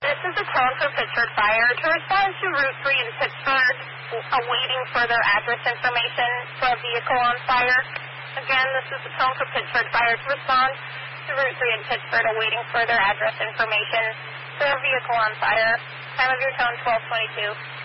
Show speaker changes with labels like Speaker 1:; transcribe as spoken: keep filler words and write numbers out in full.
Speaker 1: This is a tone for Pittsburgh Fire. To respond to Route three in Pittsburgh, awaiting further address information for a vehicle on fire. Again, this is a tone for Pittsburgh Fire. To respond to Route three in Pittsburgh, awaiting further address information for a vehicle on fire. Time of your tone, twelve twenty-two.